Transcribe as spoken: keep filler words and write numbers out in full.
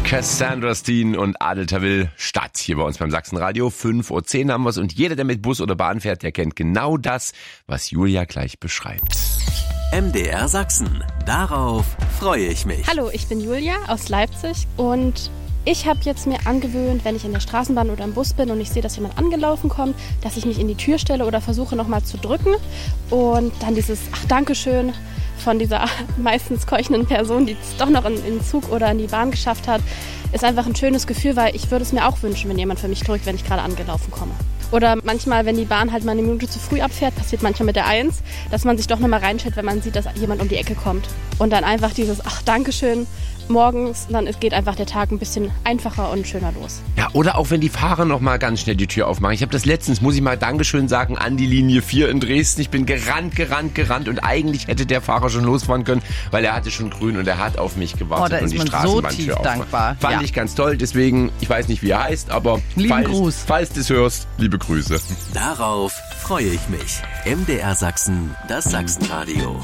Cassandra Steen und Adel Tawil Stadt hier bei uns beim Sachsenradio. fünf Uhr zehn haben wir's und jeder, der mit Bus oder Bahn fährt, der kennt genau das, was Julia gleich beschreibt. M D R Sachsen. Darauf freue ich mich. Hallo, ich bin Julia aus Leipzig und ich habe jetzt mir angewöhnt, wenn ich in der Straßenbahn oder im Bus bin und ich sehe, dass jemand angelaufen kommt, dass ich mich in die Tür stelle oder versuche nochmal zu drücken und dann dieses Ach, Dankeschön von dieser meistens keuchenden Person, die es doch noch in, in den Zug oder in die Bahn geschafft hat, ist einfach ein schönes Gefühl, weil ich würde es mir auch wünschen, wenn jemand für mich drückt, wenn ich gerade angelaufen komme. Oder manchmal, wenn die Bahn halt mal eine Minute zu früh abfährt, passiert manchmal mit der eins, dass man sich doch nochmal reinstellt, wenn man sieht, dass jemand um die Ecke kommt. Und dann einfach dieses Ach, Dankeschön morgens, dann geht einfach der Tag ein bisschen einfacher und schöner los. Ja, oder auch wenn die Fahrer noch mal ganz schnell die Tür aufmachen. Ich habe das letztens, muss ich mal Dankeschön sagen, an die Linie vier in Dresden. Ich bin gerannt, gerannt, gerannt und eigentlich hätte der Fahrer schon losfahren können, weil er hatte schon grün und er hat auf mich gewartet Oh, da und ist die man so Straßenbahntür tief aufmacht. dankbar. Fand Ja. ich ganz toll, deswegen, ich weiß nicht, wie er heißt, aber Lieben falls, Gruß. falls du es hörst, liebe Grüße. Darauf freue ich mich. M D R Sachsen, das Sachsenradio.